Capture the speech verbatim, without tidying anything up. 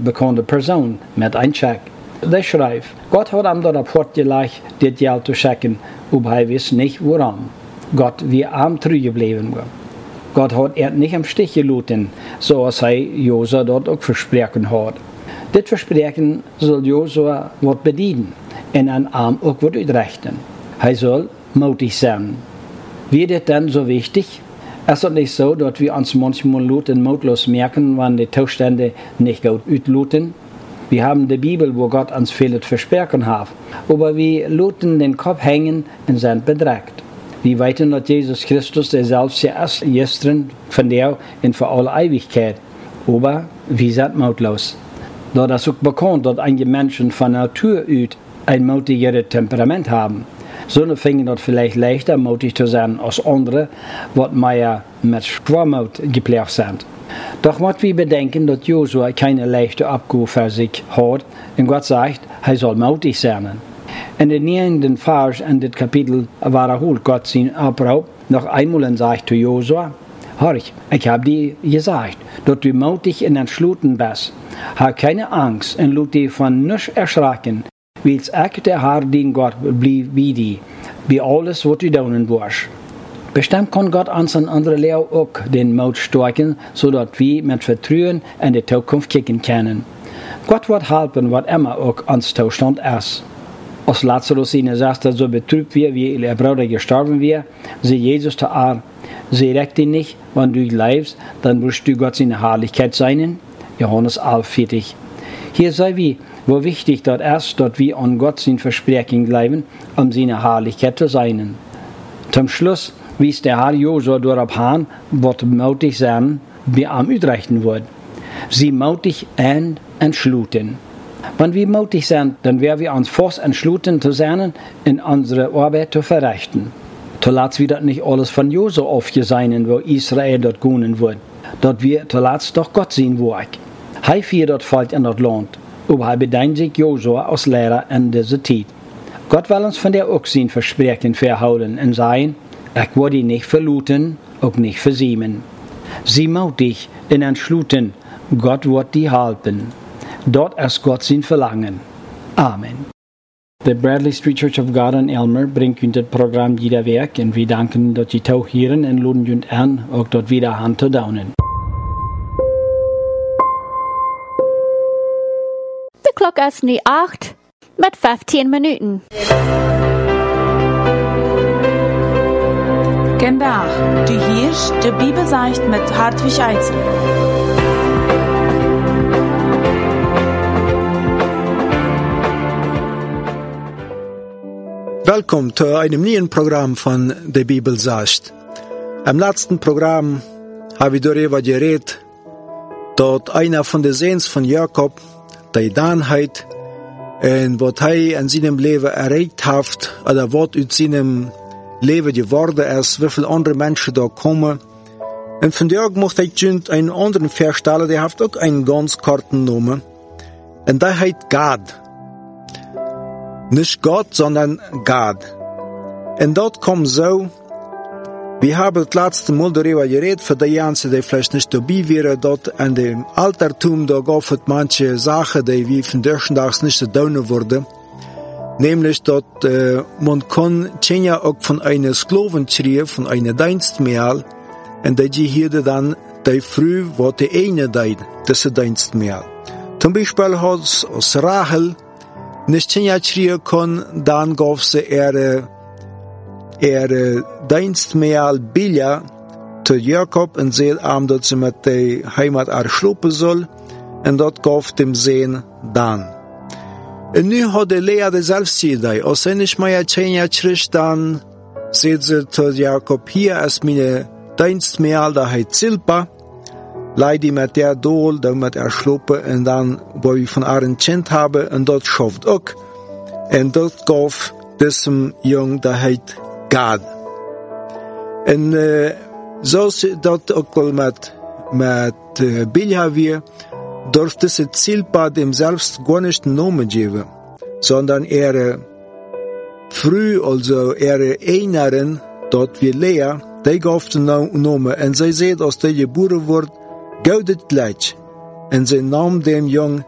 bekannte Person mit einem Check. Der schreibt, Gott hat ihm den Rapport gelegt, das Geld zu checken, aber er weiß nicht warum. Gott wie arm treu geblieben war. Gott hat er nicht im Stich gelassen, so als er Josua dort auch versprochen hat. Das Versprechen soll Josua wird bedienen und an arm auch wird uitrichten. Er soll mutig sein. Wie das denn so wichtig? Es ist nicht so, dass wir uns manchmal luten mutlos merken, wenn die Zustände nicht gut ausluten. Wir haben die Bibel, wo Gott uns vieles versprochen hat, aber wir luten den Kopf hängen und sind bedrängt. Wir wissen, dass Jesus Christus der selbst ist, gestern, von der und für alle Ewigkeit. Aber wir sind mutlos. Da das auch bekannt, dass einige Menschen von Natur aus ein mutigeres Temperament haben. So fingen das vielleicht leichter mutig zu sein als andere, was mehr mit Schwermut geprägt sind. Doch muss wir bedenken, dass Josua keine leichte Abgabe für sich hat und Gott sagt, er soll mutig sein. In den neunten Vers in dem Kapitel wiederholt Gott seinen Abruf noch einmal und sagt zu Josua, Horch, ich habe dir gesagt, dass du mutig und entschlossen bist. Hab keine Angst und lass dich von nichts erschrecken, weil ich der Herr, den Gott, blieb wie dir, wie alles, was du tun wirst. Bestimmt kann Gott uns an andere Lehrer auch den Mut stärken, sodass wir mit Vertrauen in die Zukunft kicken können. Gott wird helfen, was immer auch uns Zustand ist. Als Lazarus ihnen sagte, so betrübt wir, wie ihr Bruder gestorben wäre, sie Jesus zu Ar. Sie reckt ihn nicht, wenn du lebst, dann wirst du Gott seine Herrlichkeit sein. Johannes elf, vierzig. Hier sei wie, wo wichtig dort ist, dass wir an Gott sein Versprechen bleiben, um seine Herrlichkeit zu sein. Zum Schluss wies der Herr Josua darauf an, was mutig sein, wie am Utrechten wird. Sie mutig und entschlossen. Wenn wir mutig sind, dann werden wir uns fast entschlossen zu sein, in unsere Arbeit zu verrichten. Zuletzt wird nicht alles von Josua aufgesehen, wo Israel dort gehen wird. Dort wird zuletzt doch Gott sein Werk. Er führt dort Volk in das Land, aber er bedient sich Josua als Lehrer in dieser Zeit. Gott will uns von der auch sein Versprechen verhalten und sagen, ich werde ihn nicht verluten, auch nicht versiemen. Sie mutig und entschlossen, Gott wird die helfen. Dort ist Gott sein Verlangen. Amen. The Bradley Street Church of God in Elmer bringt Ihnen das Programm jeder Werk und wir danken, dass Sie tauchieren und laden Ihnen an, auch dort wieder Hand zu daunen. Die Glocke ist nie acht mit fünfzehn Minuten. Genda, du hörst die Bibel sagt mit Hartwig Eitzel. Willkommen zu einem neuen Programm von der Bibel sagt. Im letzten Programm habe ich darüber geredet, dass einer von den Sehens von Jakob, die Danheit, und was er in seinem Leben erreicht hat, oder was aus seinem Leben geworden ist, wie viele andere Menschen da kommen. Und von der möchte ich einen anderen verstellen, der hat auch einen ganz kurzen Namen. Und der heißt Gad. Nicht Gott, sondern Gad. Und dort kommt so, wir haben das letzte Mal darüber geredet, für die Jansen, die vielleicht nicht dabei wären, dort in dem Altertum, da gab es manche Sachen, die wir von durchschnittlich nicht getan wurden. Nämlich, dass äh, man kann Tschenja auch von einer Sklavenschrie, von einer Dienstmehl, und die hier dann die früh, was die eine deed, das ist Dienstmehl. Zum Beispiel hat es Rachel nicht Tschenja schrie kann, dann gab sie ihre, ihre Dienstmehl Bilja zu Jakob und sie am, dass sie mit der Heimat erschluppen soll, und dort gab dem Sehen dann. Und nu hat die Lea die Selbstsiedei. Als sie nicht mehr Tschenja schrie, dann sagt sie zu Jakob, hier ist meine Dienstmehl, da heißt Zilpa, leid mit der Dol, da mit er schluppe, und dann, wo ich von ihren Kind habe, und dort schafft auch, und dort gab diesem Jungen, da heißt Gad. Und äh, so ist dort auch mit, mit äh, Bilha wir, durfte diese Zilpa dem selbst gar nicht einen Namen geben, sondern ihre früh, also ihre Einerin, dort wie Lea, die gab den Namen, und sie sieht, als die geboren wird, gaudet gleich. Und sie nahm dem Jungen